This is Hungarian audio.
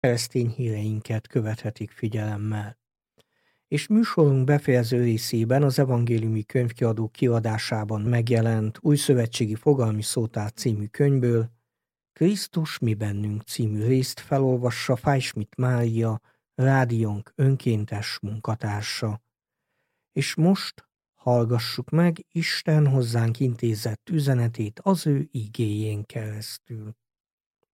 keresztény híreinket követhetik figyelemmel. És műsorunk befejező részében az Evangéliumi Könyvkiadó kiadásában megjelent Újszövetségi Fogalmi Szótár című könyvből Krisztus mi bennünk című részt felolvassa Fájsmit Mária, rádiónk önkéntes munkatársa. És most hallgassuk meg Isten hozzánk intézett üzenetét az ő igéjén keresztül.